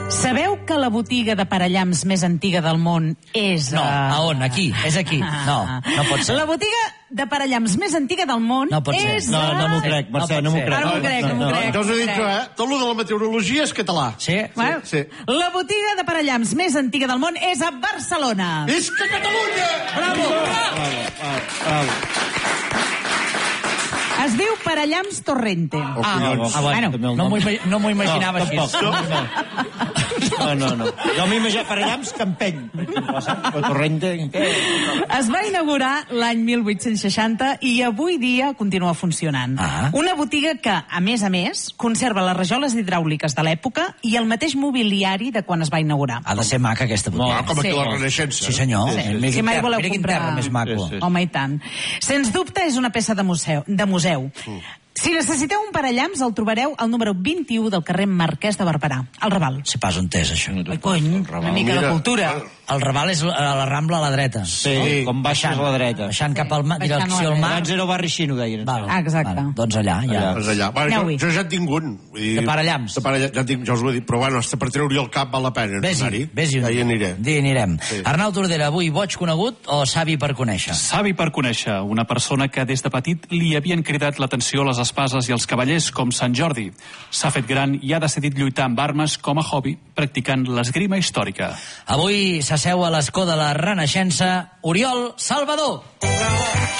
Sabeu que la botiga de parallamps més antiga del món és... No, a on? Aquí? És aquí? No, no pot ser. La botiga de parallamps més antiga del món no pot ser. és... No m'ho crec, Mercè, no m'ho crec. No m'ho crec. Ja us he dit jo, tot lo de la meteorologia és català. Sí? Bueno, Sí. La botiga de parallamps més antiga del món és a Barcelona. Visca Catalunya! Bravo! Es diu Parallamps Torrente. Bueno, no m'ho imaginava així. No. Jo m'imaginava parallamps Campeny. O Torrente. Es va inaugurar l'any 1860 i avui dia continua funcionant. Una botiga que, a més, conserva les rajoles hidràuliques de l'època i el mateix mobiliari de quan es va inaugurar. Ha de ser maca, aquesta botiga. Com aquí la Renaixença. Sí, senyor. Si mai voleu mira quin terra més maco. Home, i tant. Sens dubte és una peça de museu. Si necessiteu un parallamps, el trobareu al número 21 del carrer Marquès de Barberà, al Raval. Si pas on és, això. Ai, cony, una mica de cultura. El Raval és a la Rambla a la dreta. Sí, com baixes a la dreta. Baixant cap al mar, direcció al mar. Abans era el barri xino, deien. Exacte. Doncs allà, ja. Jo ja en tinc un. De parallamps. Ja tinc, ja us ho he dit, però bueno, hasta per treure-hi el cap val la pena. Vés-hi. Ja hi aniré. Anirem. Arnau Tordera, avui boig conegut o savi per conèixer? Savi per conèixer, una persona que des de petit li havien cridat l'atenció a les espases i els cavallers com Sant Jordi. S'ha fet gran i ha decidit lluitar amb armes com a hobby, practicant l'esgrima històrica. Avui s'asseu a l'escó de la Renaixença Oriol Salvador.